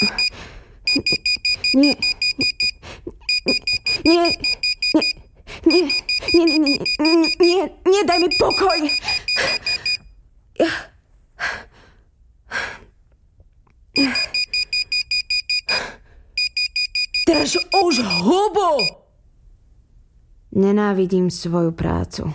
Nie. Nie, daj mi pokoj. Drž už hubu. Nenávidím svoju prácu.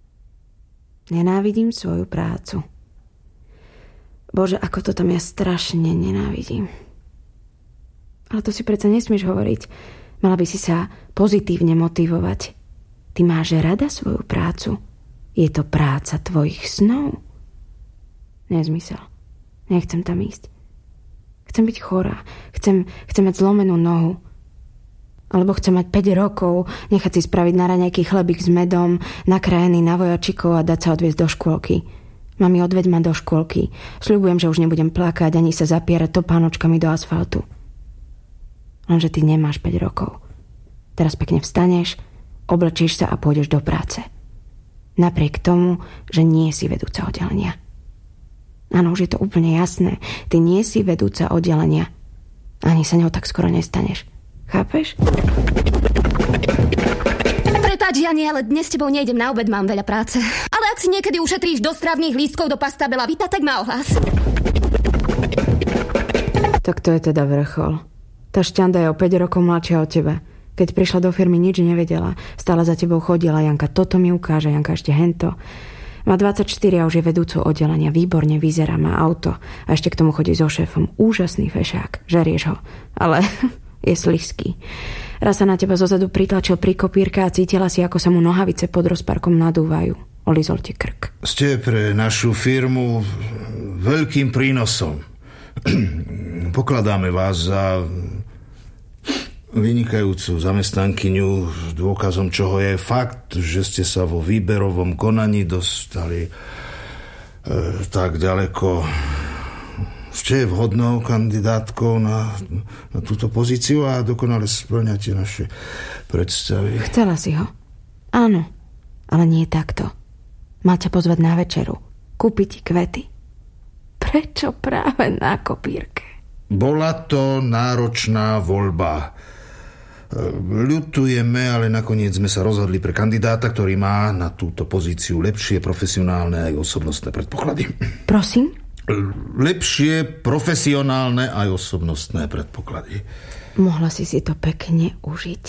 Bože, ako to tam ja strašne nenávidím. Ale to si predsa nesmieš hovoriť. Mala by si sa pozitívne motivovať. Ty máš rada svoju prácu. Je to práca tvojich snov. Nezmysel. Nechcem tam ísť. Chcem byť chorá. Chcem mať zlomenú nohu. Alebo chcem mať 5 rokov, nechať si spraviť na raňajky chlebík s medom, nakrájený na vojačikov a dať sa odviezť do škôlky. Mami, odveď ma do škôlky. Sľubujem, že už nebudem plakať ani sa zapierať topánočkami do asfaltu. Lenže ty nemáš 5 rokov. Teraz pekne vstaneš, oblečíš sa a pôjdeš do práce. Napriek tomu, že nie si vedúca oddelenia. Áno, už je to úplne jasné. Ty nie si vedúca oddelenia. Ani sa ňou tak skoro nestaneš. Chápeš? Prepáč, Jani, ale dnes s tebou nejdem na obed, mám veľa práce. Ale ak si niekedy ušetríš do stravných lístkov do Pastabela Vita, tak ma ohlás. Tak to je teda vrchol. Tá šťanda je o 5 rokov mladšia od teba. Keď prišla do firmy, nič nevedela. Stále za tebou chodila. Janka toto mi ukáže, Janka ešte hento. Má 24 a už je vedúcou oddelenia. Výborne vyzerá, má auto. A ešte k tomu chodí so šéfom. Úžasný fešák. Žerieš ho. Ale je slizký. Raz sa na teba zozadu pritlačil pri kopírke a cítila si, ako sa mu nohavice pod rozparkom nadúvajú. Olizol ti krk. Ste pre našu firmu veľkým prínosom. Pokladáme vás za vynikajúcu zamestnankyňu, dôkazom čoho je fakt, že ste sa vo výberovom konaní dostali tak ďaleko. Ste vhodnou kandidátkou na túto pozíciu a dokonale spĺňate naše predstavy. Chcela si ho. Áno, ale nie takto. Mal ťa pozvať na večeru. Kúpiť ti kvety. Prečo práve na kopírke? Bola to náročná voľba. Ľutujeme, ale nakoniec sme sa rozhodli pre kandidáta, ktorý má na túto pozíciu lepšie profesionálne aj osobnostné predpoklady. Prosím? Lepšie profesionálne aj osobnostné predpoklady. Mohla si to pekne užiť.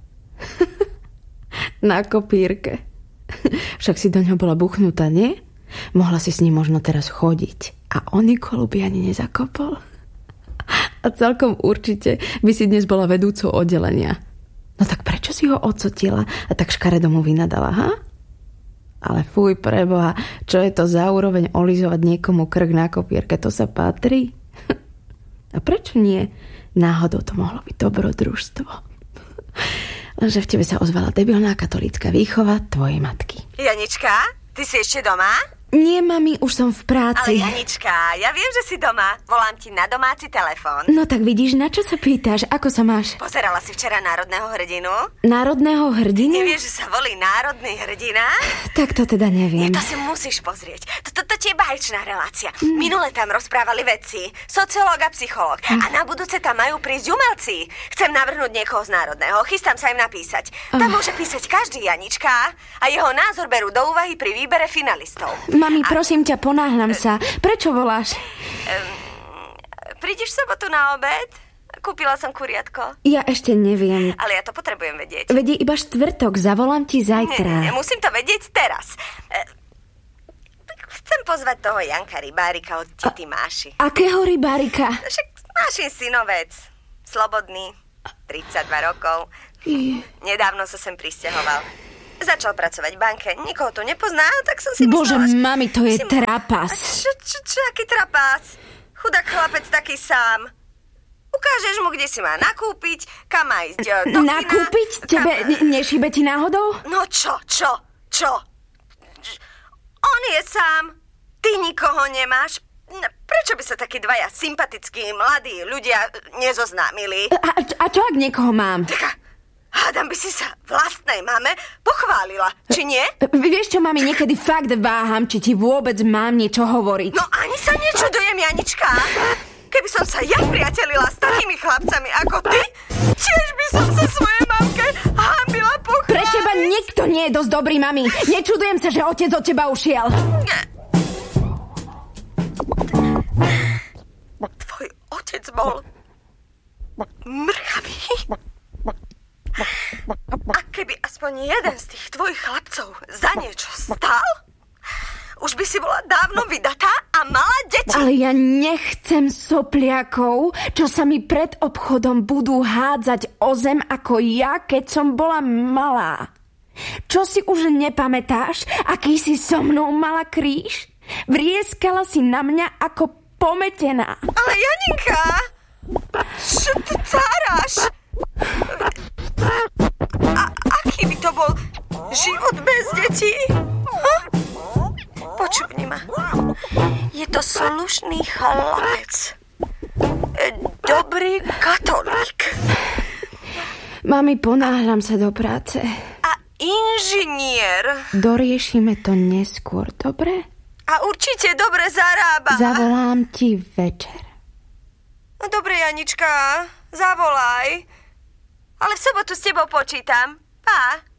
Na kopírke. Však si do ňoho bola buchnutá, nie? Mohla si s ním možno teraz chodiť. A on Nikolu by ani nezakopol. A celkom určite by si dnes bola vedúcou oddelenia. No tak prečo si ho odsotila a tak škaredo mu vynadala, ha? Ale fuj, preboha, čo je to za úroveň olizovať niekomu krk na kopierke? To sa patrí? A prečo nie? Náhodou to mohlo byť dobrodružstvo. Lenže v tebe sa ozvala debilná katolícka výchova tvojej matky. Janička, ty si ešte doma? Nie, mami, už som v práci. Ale Janička, ja viem, že si doma. Volám ti na domáci telefón. No tak vidíš, na čo sa pýtaš? Ako sa máš? Pozerala si včera Národného hrdinu? Národného hrdinu? Nevieš, že sa volí Národný hrdina? Tak to teda neviem. To si musíš pozrieť. To je báječná relácia. Minule tam rozprávali vedci, sociológ a psychológ. A na budúce tam majú prísť umelci. Chcem navrhnúť niekoho z Národného. Chystám sa im napísať. Tam môže písať každý, Janička. A jeho názor berú do úvahy pri výbere finalistov. Mami, prosím ťa, ponáhľam sa. Prečo voláš? Prídeš v sobotu na obed? Kúpila som kuriatko. Ja ešte neviem. Ale ja to potrebujem vedieť. Vedie iba štvrtok, zavolám ti zajtra. Nie, musím to vedieť teraz. Chcem pozvať toho Janka Rybárika od tety Máši. Akého Rybárika? Však Mášin synovec. Slobodný. 32 rokov. Nedávno sa sem prisťahoval. Začal pracovať v banke, nikoho tu nepozná, tak som si Bože, myslela, mami, to je trapas. Čo, aký trapas? Chudák chlapec taký sám. Ukážeš mu, kde si má nakúpiť, kam má ísť do kina. Nakúpiť? Tebe nešíbe ti náhodou? No čo? On je sám, ty nikoho nemáš. Prečo by sa takí dvaja sympatickí, mladí ľudia nezoznámili? A čo, ak niekoho mám? Hádam by si sa vlastnej mame pochválila, či nie? Vieš čo, mami, niekedy fakt váham, či ti vôbec mám niečo hovoriť. No ani sa nečudujem, Janička. Keby som sa ja priatelila s takými chlapcami ako ty, tiež by som sa svojej mamke hanbila pochváliť. Pre teba nikto nie je dosť dobrý, mami. Nečudujem sa, že otec od teba ušiel. Tvoj otec bol mrchavý. A keby aspoň jeden z tých tvojich chlapcov za niečo stál, už by si bola dávno vydatá a mala deti. Ale ja nechcem sopliakov, čo sa mi pred obchodom budú hádzať o zem ako ja, keď som bola malá. Čo si už nepamätáš, aký si so mnou mala kríž? Vrieskala si na mňa ako pometená. Ale Janinka, čo ty cáraš? A aký by to bol život bez detí? Počúvni ma. Je to slušný chlapec. Dobrý katolík. Mami, ponáhľam sa do práce. A inžinier. Doriešime to neskôr, dobre? A určite dobre zarába. Zavolám ti večer. No dobre, Janička, zavolaj. Ale v sobotu s tebou počítam. Pa.